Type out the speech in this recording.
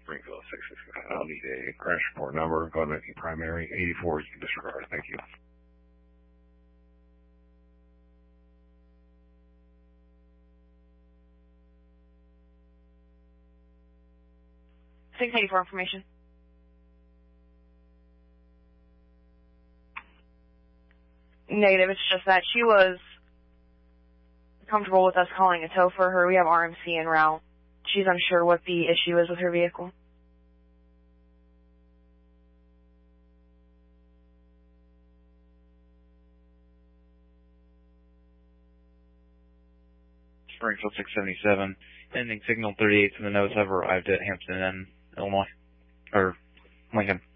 Springfield 669. I'll need a crash report number. Go ahead and make it primary. 84 is disregard. Thank you. Thank you for information. Negative, it's just that she was comfortable with us calling a tow for her. We have RMC en route. She's unsure what the issue is with her vehicle. Springfield 677, ending signal 38 to the nose have arrived at Hampton Inn, Illinois, or Lincoln.